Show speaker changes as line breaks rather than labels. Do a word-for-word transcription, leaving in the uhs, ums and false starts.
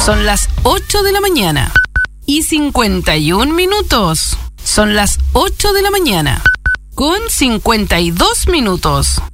Son las ocho de la mañana y cincuenta y un minutos. Son las ocho de la mañana con cincuenta y dos minutos.